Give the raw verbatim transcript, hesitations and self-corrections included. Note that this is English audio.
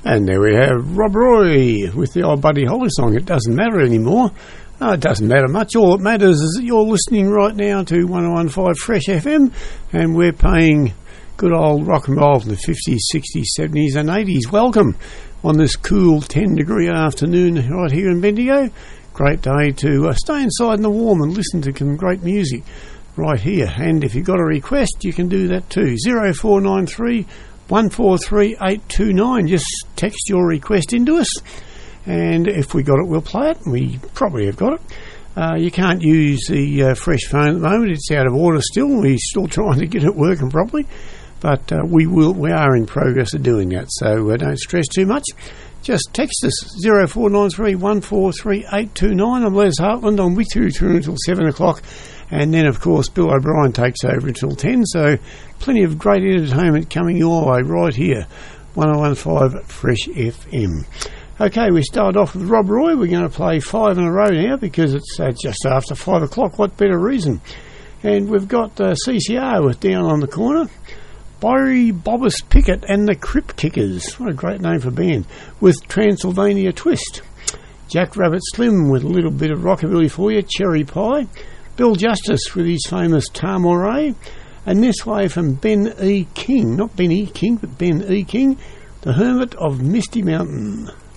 And there we have Rob Roy with the old Buddy Holly song. It doesn't matter anymore. No, it doesn't matter much. All that matters is that you're listening right now to one oh one point five Fresh F M, and we're playing good old rock and roll from the fifties, sixties, seventies and eighties. Welcome on this cool ten degree afternoon right here in Bendigo. Great day to uh, stay inside in the warm and listen to some great music right here. And if you've got a request, you can do that too. zero four nine three one four three eight two nine. Just text your request into us, and if we got it, we'll play it. We probably have got it. Uh, you can't use the uh, Fresh phone at the moment. It's out of order still. We're still trying to get it working properly, but uh, we will. We are in progress of doing that, so uh, don't stress too much. Just text us zero four nine three one four three eight two nine. I'm Les Hartland. I'm with you through until seven o'clock. And then, of course, Bill O'Brien takes over until ten, so plenty of great entertainment coming your way right here, one oh one point five Fresh F M. Okay, we start off with Rob Roy. We're going to play five in a row now because it's uh, just after five o'clock. What better reason? And we've got uh, C C R with Down on the Corner, Barry Bobbis Pickett and the Crip Kickers. What a great name for a band. With Transylvania Twist. Jack Rabbit Slim with a little bit of rockabilly for you, Cherry Pie. Bill Justice with his famous Tamoray, and this way from Ben E. King, not Ben E. King, but Ben E. King, the Hermit of Misty Mountain.